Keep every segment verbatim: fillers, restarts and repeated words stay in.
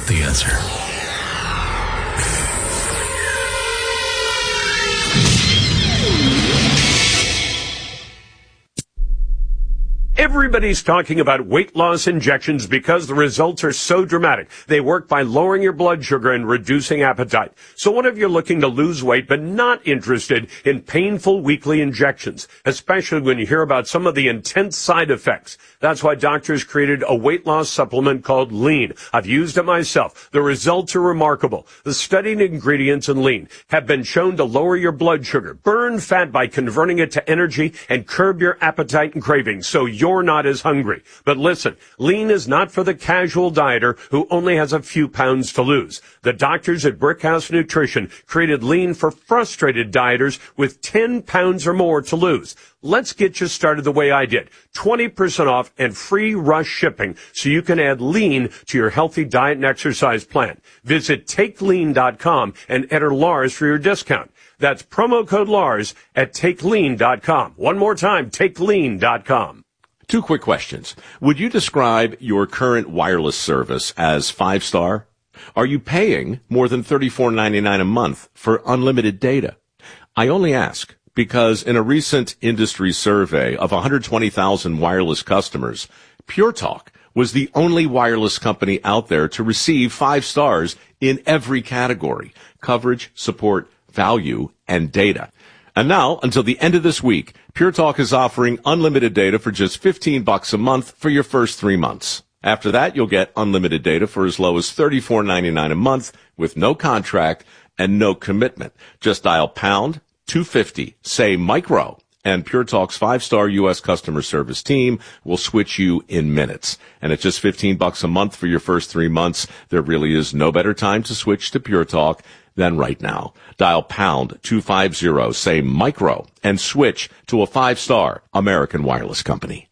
the answer. Everybody's talking about weight loss injections because the results are so dramatic. They work by lowering your blood sugar and reducing appetite. So what if you're looking to lose weight but not interested in painful weekly injections, especially when you hear about some of the intense side effects? That's why doctors created a weight loss supplement called Lean. I've used it myself. The results are remarkable. The studied ingredients in Lean have been shown to lower your blood sugar, burn fat by converting it to energy, and curb your appetite and cravings so you're not as hungry. But listen, Lean is not for the casual dieter who only has a few pounds to lose. The doctors at Brickhouse Nutrition created Lean for frustrated dieters with ten pounds or more to lose. Let's get you started the way I did. twenty percent off and free rush shipping so you can add Lean to your healthy diet and exercise plan. Visit take lean dot com and enter Lars for your discount. That's promo code Lars at take lean dot com. One more time, take lean dot com. Two quick questions. Would you describe your current wireless service as five-star? Are you paying more than thirty-four ninety-nine a month for unlimited data? I only ask because in a recent industry survey of one hundred twenty thousand wireless customers, Pure Talk was the only wireless company out there to receive five stars in every category: coverage, support, value, and data. And now, until the end of this week, Pure Talk is offering unlimited data for just fifteen bucks a month for your first three months. After that, you'll get unlimited data for as low as thirty-four ninety-nine a month with no contract and no commitment. Just dial pound two fifty, say micro, and Pure Talk's five-star U S customer service team will switch you in minutes. And at just fifteen bucks a month for your first three months, there really is no better time to switch to Pure Talk than right now. Dial pound two fifty, say micro, and switch to a five-star American wireless company.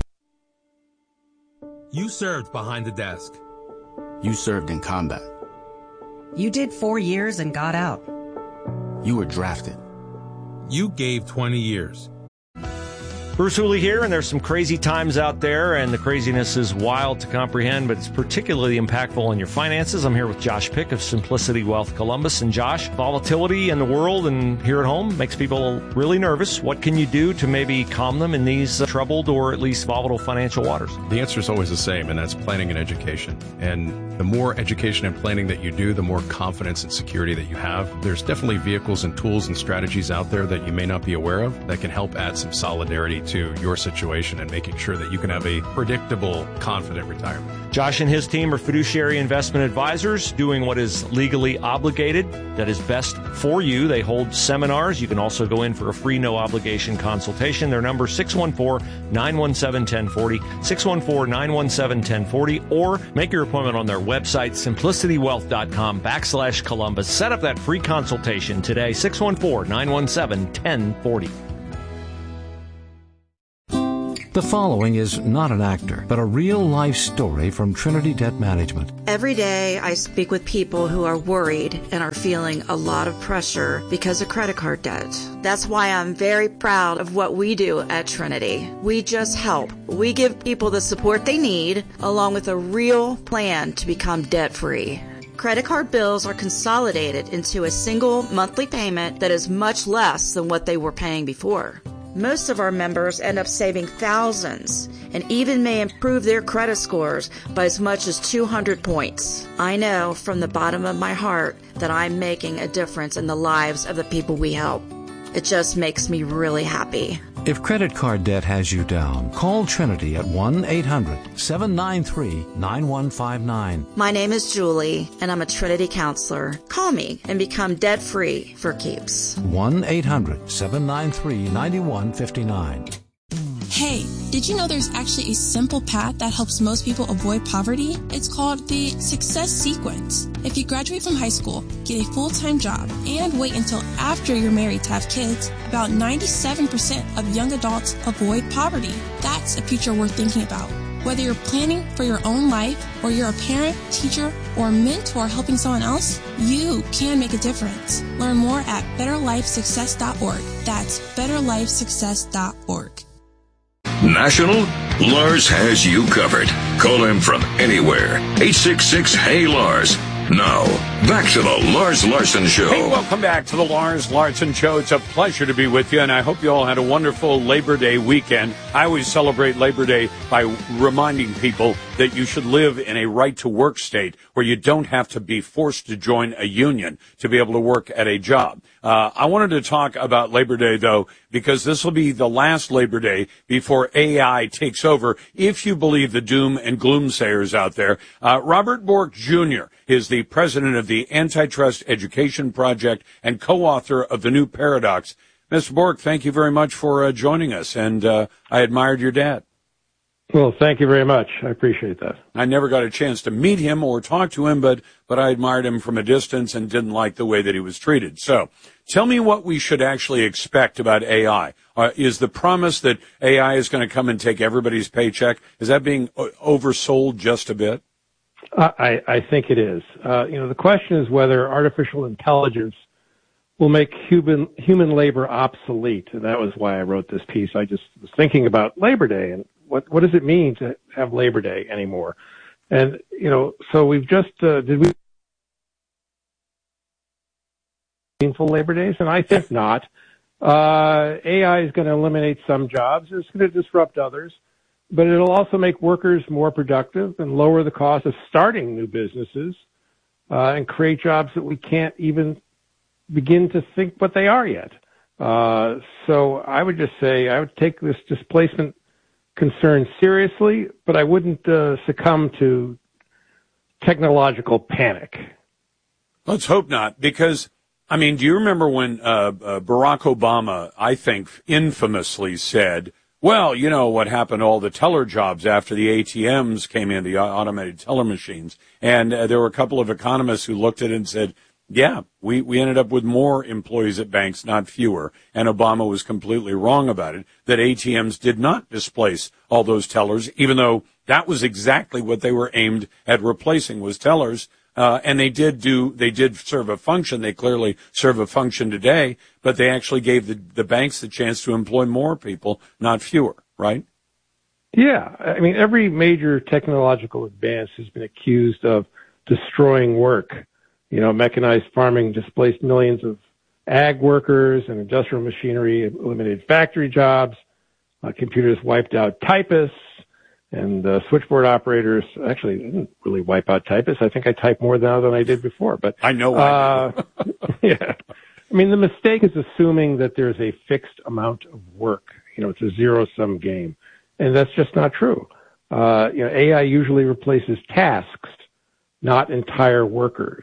You served behind the desk. You served in combat. You did four years and got out. You were drafted. You gave twenty years. Bruce Hooley here, and there's some crazy times out there, and the craziness is wild to comprehend, but it's particularly impactful on your finances. I'm here with Josh Pick of Simplicity Wealth Columbus. And Josh, volatility in the world and here at home makes people really nervous. What can you do to maybe calm them in these uh, troubled or at least volatile financial waters? The answer is always the same, and that's planning and education. And the more education and planning that you do, the more confidence and security that you have. There's definitely vehicles and tools and strategies out there that you may not be aware of that can help add some solidarity to your situation and making sure that you can have a predictable, confident retirement. Josh and his team are fiduciary investment advisors doing what is legally obligated, that is best for you. They hold seminars. You can also go in for a free, no-obligation consultation. Their number is six one four, nine one seven, one zero four zero, six one four, nine one seven, one zero four zero, or make your appointment on their website, simplicitywealth.com backslash Columbus. Set up that free consultation today, six one four, nine one seven, one zero four zero. The following is not an actor, but a real-life story from Trinity Debt Management. Every day I speak with people who are worried and are feeling a lot of pressure because of credit card debt. That's why I'm very proud of what we do at Trinity. We just help. We give people the support they need, along with a real plan to become debt-free. Credit card bills are consolidated into a single monthly payment that is much less than what they were paying before. Most of our members end up saving thousands and even may improve their credit scores by as much as two hundred points. I know from the bottom of my heart that I'm making a difference in the lives of the people we help. It just makes me really happy. If credit card debt has you down, call Trinity at one eight hundred, seven nine three, nine one five nine. My name is Julie, and I'm a Trinity counselor. Call me and become debt-free for keeps. one eight hundred, seven nine three, nine one five nine. Hey, did you know there's actually a simple path that helps most people avoid poverty? It's called the Success Sequence. If you graduate from high school, get a full-time job, and wait until after you're married to have kids, about ninety-seven percent of young adults avoid poverty. That's a future worth thinking about. Whether you're planning for your own life, or you're a parent, teacher, or a mentor helping someone else, you can make a difference. Learn more at better life success dot org. That's better life success dot org. National, Lars has you covered. Call him from anywhere. eight six six, Hey, Lars. Now, back to the Lars Larson Show. Hey, welcome back to the Lars Larson Show. It's a pleasure to be with you, and I hope you all had a wonderful Labor Day weekend. I always celebrate Labor Day by reminding people that you should live in a right-to-work state where you don't have to be forced to join a union to be able to work at a job. Uh, I wanted to talk about Labor Day, though, because this will be the last Labor Day before A I takes over, if you believe the doom and gloom sayers out there. Uh, Robert Bork Junior is the president of the Antitrust Education Project and co-author of The New Paradox. Mister Bork, thank you very much for uh, joining us, and uh, I admired your dad. Well, thank you very much. I appreciate that. I never got a chance to meet him or talk to him, but, but I admired him from a distance and didn't like the way that he was treated. So tell me what we should actually expect about A I. Uh, is the promise that A I is going to come and take everybody's paycheck, is that being o- oversold just a bit? I, I think it is. Uh, you know, the question is whether artificial intelligence will make human human labor obsolete, and that was why I wrote this piece. I just was thinking about Labor Day and what what does it mean to have Labor Day anymore? And you know, so we've just uh, did we meaningful Labor Days, and I think not. Uh, A I is going to eliminate some jobs. It's going to disrupt others. But it'll also make workers more productive and lower the cost of starting new businesses uh, and create jobs that we can't even begin to think what they are yet. Uh, so I would just say I would take this displacement concern seriously, but I wouldn't uh, succumb to technological panic. Let's hope not, because, I mean, do you remember when uh, uh, Barack Obama, I think, infamously said, well, you know what happened to all the teller jobs after the A T Ms came in, the automated teller machines. And uh, there were a couple of economists who looked at it and said, yeah, we, we ended up with more employees at banks, not fewer. And Obama was completely wrong about it, that A T Ms did not displace all those tellers, even though that was exactly what they were aimed at replacing, was tellers. Uh, and they did do, they did serve a function. They clearly serve a function today, but they actually gave the, the banks the chance to employ more people, not fewer, right? Yeah. I mean, every major technological advance has been accused of destroying work. You know, mechanized farming displaced millions of ag workers, and industrial machinery eliminated factory jobs. Uh, computers wiped out typists. And uh, switchboard operators, actually, didn't really wipe out typists. I think I type more now than I did before. But I know. Uh, I yeah. I mean, the mistake is assuming that there's a fixed amount of work. You know, it's a zero-sum game. And that's just not true. Uh, you know, A I usually replaces tasks, not entire workers.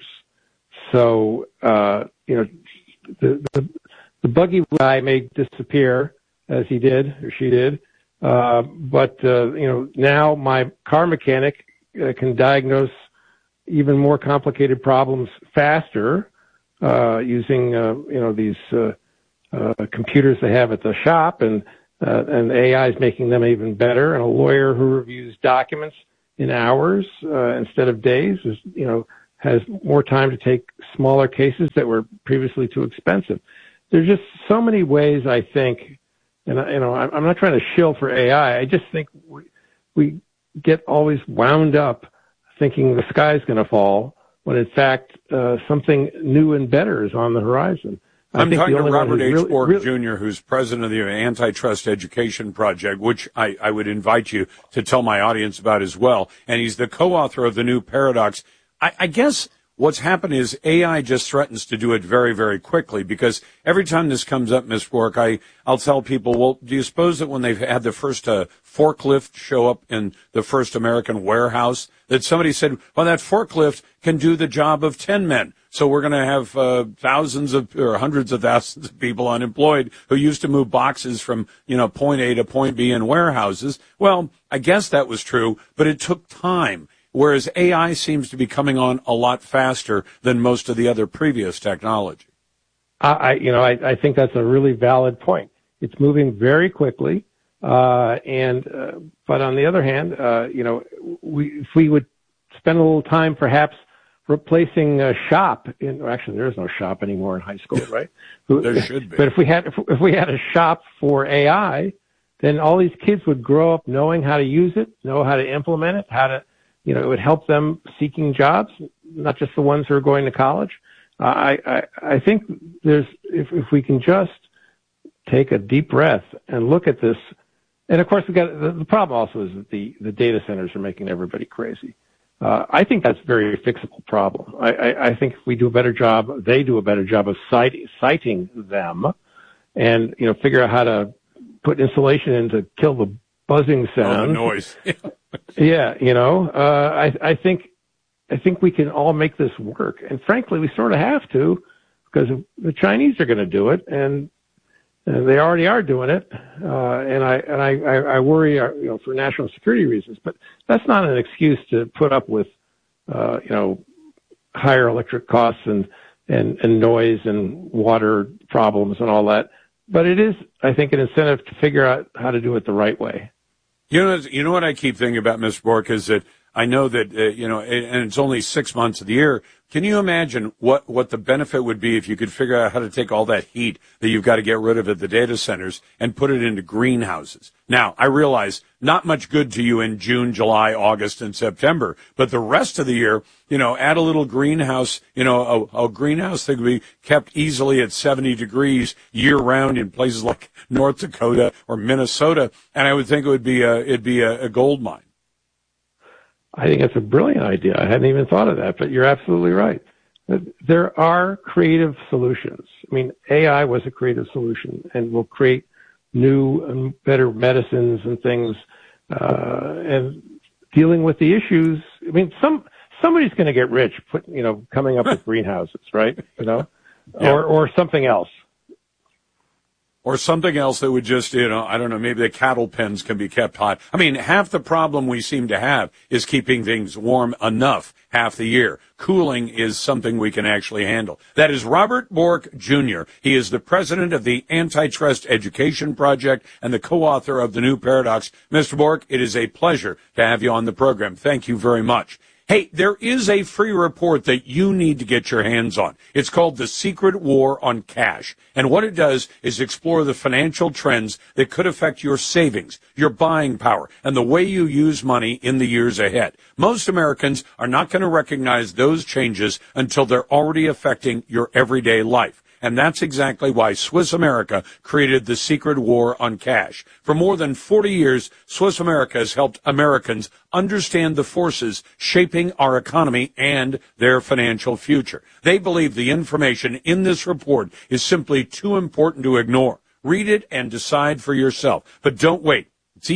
So, uh, you know, the, the, the buggy guy may disappear, as he did, or she did. Uh, but, uh, you know, now my car mechanic uh, can diagnose even more complicated problems faster, uh, using, uh, you know, these, uh, uh, computers they have at the shop, and, uh, and A I is making them even better. And a lawyer who reviews documents in hours, uh, instead of days is, you know, has more time to take smaller cases that were previously too expensive. There's just so many ways, I think. And, you know, I'm not trying to shill for A I. I just think we, we get always wound up thinking the sky's going to fall when, in fact, uh, something new and better is on the horizon. I I'm think talking to Robert H. Really, Bork really, Junior, who's president of the Antitrust Education Project, which I, I would invite you to tell my audience about as well. And he's the co-author of The New Paradox. I, I guess what's happened is A I just threatens to do it very, very quickly, because every time this comes up, Miz Bork, I, I'll tell people, well, do you suppose that when they've had the first uh, forklift show up in the first American warehouse, that somebody said, well, that forklift can do the job of ten men. So we're going to have uh, thousands of or hundreds of thousands of people unemployed who used to move boxes from, you know, point A to point B in warehouses. Well, I guess that was true, but it took time. Whereas A I seems to be coming on a lot faster than most of the other previous technology. I, you know, I, I think that's a really valid point. It's moving very quickly, uh, and uh, but on the other hand, uh, you know, we, if we would spend a little time, perhaps replacing a shop. In, actually, there is no shop anymore in high school, right? There should be. But if we had if, if we had a shop for A I, then all these kids would grow up knowing how to use it, know how to implement it, how to, you know, it would help them seeking jobs, not just the ones who are going to college. Uh, I, I, I think there's, if, if we can just take a deep breath and look at this, and of course we got, the, the problem also is that the, the data centers are making everybody crazy. Uh, I think that's a very fixable problem. I, I, I think if we do a better job, they do a better job of citing, citing them and, you know, figure out how to put insulation in to kill the buzzing sound. Oh, the noise. Yeah, you know, uh, I, I think, I think we can all make this work. And frankly, we sort of have to, because the Chinese are going to do it, and, and they already are doing it. Uh, and I, and I, I, I worry, uh, you know, for national security reasons, but that's not an excuse to put up with, uh, you know, higher electric costs and, and, and noise and water problems and all that. But it is, I think, an incentive to figure out how to do it the right way. You know, you know what I keep thinking about, Mister Bork, is that I know that, uh, you know, and it's only six months of the year. Can you imagine what, what the benefit would be if you could figure out how to take all that heat that you've got to get rid of at the data centers and put it into greenhouses? Now, I realize not much good to you in June, July, August, and September, but the rest of the year, you know, add a little greenhouse, you know, a, a greenhouse that could be kept easily at seventy degrees year round in places like North Dakota or Minnesota, and I would think it would be a, it'd be a, a gold mine. I think it's a brilliant idea. I hadn't even thought of that, but you're absolutely right. There are creative solutions. I mean, A I was a creative solution and will create new and better medicines and things, uh, and dealing with the issues. I mean, some, somebody's going to get rich, put, you know, coming up with greenhouses, right? You know, Yeah. or, or something else. Or something else that would just, you know, I don't know, maybe the cattle pens can be kept hot. I mean, half the problem we seem to have is keeping things warm enough half the year. Cooling is something we can actually handle. That is Robert Bork, Junior He is the president of the Antitrust Education Project and the co-author of The New Paradox. Mister Bork, it is a pleasure to have you on the program. Thank you very much. Hey, there is a free report that you need to get your hands on. It's called The Secret War on Cash. And what it does is explore the financial trends that could affect your savings, your buying power, and the way you use money in the years ahead. Most Americans are not going to recognize those changes until they're already affecting your everyday life. And that's exactly why Swiss America created the Secret War on Cash. For more than forty years, Swiss America has helped Americans understand the forces shaping our economy and their financial future. They believe the information in this report is simply too important to ignore. Read it and decide for yourself. But don't wait.